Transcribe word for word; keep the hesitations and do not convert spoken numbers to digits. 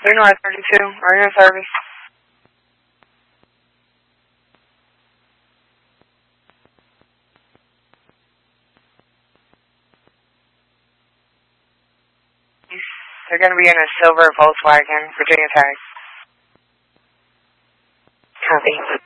Blue North thirty-two, are you in service? They're going to be in a silver Volkswagen, Virginia tag. Copy.